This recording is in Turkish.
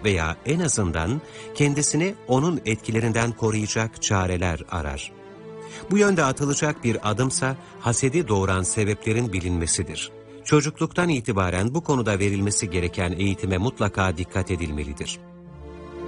veya en azından kendisini onun etkilerinden koruyacak çareler arar. Bu yönde atılacak bir adımsa hasedi doğuran sebeplerin bilinmesidir. Çocukluktan itibaren bu konuda verilmesi gereken eğitime mutlaka dikkat edilmelidir.